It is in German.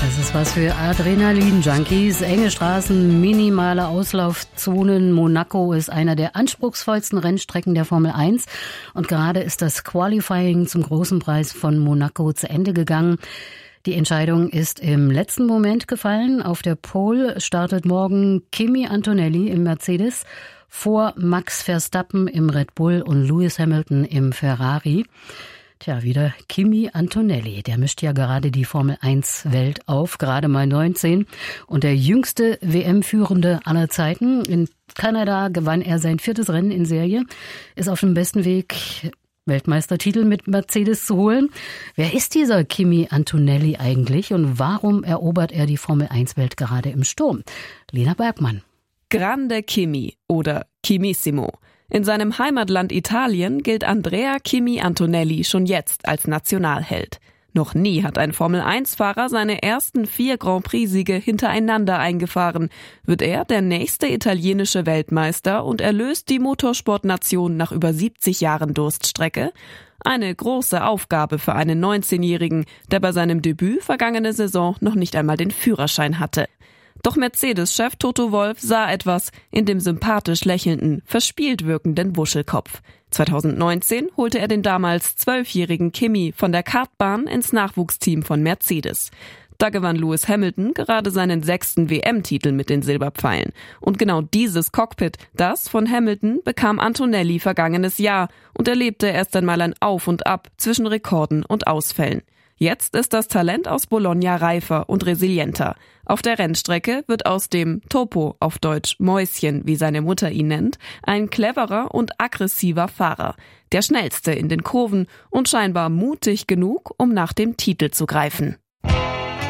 Das ist was für Adrenalin-Junkies. Enge Straßen, minimale Auslaufzonen. Monaco ist einer der anspruchsvollsten Rennstrecken der Formel 1. Und gerade ist das Qualifying zum großen Preis von Monaco zu Ende gegangen. Die Entscheidung ist im letzten Moment gefallen. Auf der Pole startet morgen Kimi Antonelli im Mercedes vor Max Verstappen im Red Bull und Lewis Hamilton im Ferrari. Tja, wieder Kimi Antonelli. Der mischt ja gerade die Formel-1-Welt auf, gerade mal 19. Und der jüngste WM-Führende aller Zeiten. In Kanada gewann er sein 4. Rennen in Serie, ist auf dem besten Weg, Weltmeistertitel mit Mercedes zu holen. Wer ist dieser Kimi Antonelli eigentlich und warum erobert er die Formel-1-Welt gerade im Sturm? Lena Bergmann. Grande Kimi oder Kimissimo. In seinem Heimatland Italien gilt Andrea Kimi Antonelli schon jetzt als Nationalheld. Noch nie hat ein Formel-1-Fahrer seine ersten 4 Grand Prix-Siege hintereinander eingefahren. Wird er der nächste italienische Weltmeister und erlöst die Motorsportnation nach über 70 Jahren Durststrecke? Eine große Aufgabe für einen 19-Jährigen, der bei seinem Debüt vergangene Saison noch nicht einmal den Führerschein hatte. Doch Mercedes-Chef Toto Wolff sah etwas in dem sympathisch lächelnden, verspielt wirkenden Wuschelkopf. 2019 holte er den damals 12-jährigen Kimi von der Kartbahn ins Nachwuchsteam von Mercedes. Da gewann Lewis Hamilton gerade seinen 6. WM-Titel mit den Silberpfeilen. Und genau dieses Cockpit, das von Hamilton, bekam Antonelli vergangenes Jahr und erlebte erst einmal ein Auf und Ab zwischen Rekorden und Ausfällen. Jetzt ist das Talent aus Bologna reifer und resilienter. Auf der Rennstrecke wird aus dem Topo, auf Deutsch Mäuschen, wie seine Mutter ihn nennt, ein cleverer und aggressiver Fahrer. Der schnellste in den Kurven und scheinbar mutig genug, um nach dem Titel zu greifen.